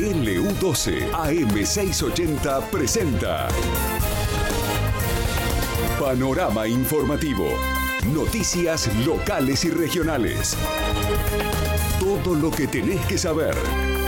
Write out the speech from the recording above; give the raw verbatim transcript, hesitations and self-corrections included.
L U doce A M seiscientos ochenta presenta Panorama Informativo. Noticias locales y regionales. Todo lo que tenés que saber.